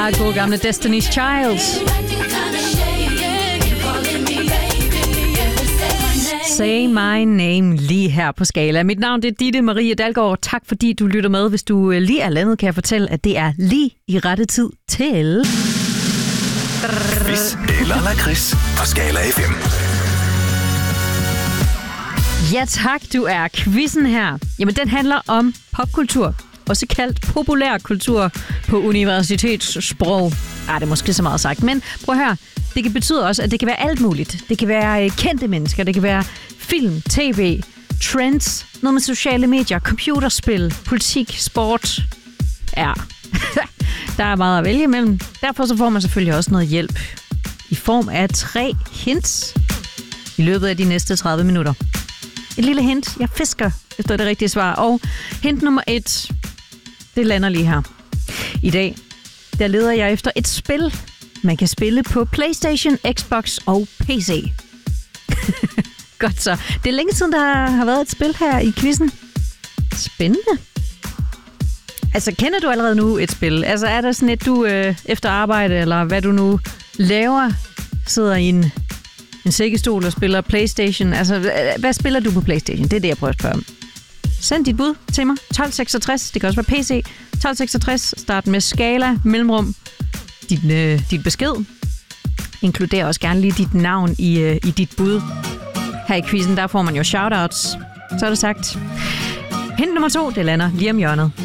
God gamle Destiny's Child. Say my name lige her på Skala. Mit navn det er Ditte Marie Dalgaard. Tak fordi du lytter med. Hvis du lige er landet, kan jeg fortælle, at det er lige i rette tid til... Quiz eller lakrids på Skala FM. Ja tak, du er quizzen her. Jamen den handler om popkultur. Også kaldt populærkultur på universitetssprog. Det er måske så meget sagt, men prøv at høre. Det kan betyde også, at det kan være alt muligt. Det kan være kendte mennesker, det kan være film, tv, trends, noget med sociale medier, computerspil, politik, sport. Ja, der er meget at vælge imellem. Derfor så får man selvfølgelig også noget hjælp i form af 3 hints i løbet af de næste 30 minutter. Et lille hint. Jeg fisker efter det rigtige svar. Og hint nummer 1, det lander lige her. I dag, der leder jeg efter et spil, man kan spille på PlayStation, Xbox og PC. Godt så. Det er længe siden, der har været et spil her i quizzen. Spændende. Altså, kender du allerede nu et spil? Altså, er der sådan et, du efter arbejde, eller hvad du nu laver, sidder i en sækkestol og spiller PlayStation? Altså, hvad spiller du på PlayStation? Det er det, jeg prøver at spørge om. Send dit bud til mig. 1266. Det kan også være PC. 1266. Start med Skala, mellemrum. Dit besked. Inkluderer også gerne lige dit navn i dit bud. Her i quizzen, der får man jo shoutouts. Så er det sagt. Hint nummer 2, det lander lige om hjørnet.